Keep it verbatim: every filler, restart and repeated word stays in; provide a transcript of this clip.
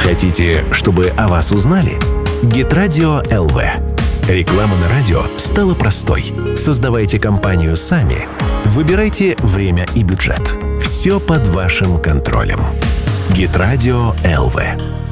Хотите, чтобы о вас узнали? Геtradio точка эл ви. Реклама на радио стала простой. Создавайте компанию сами. Выбирайте время и бюджет. Все под вашим контролем. Геtradio точка эл ви.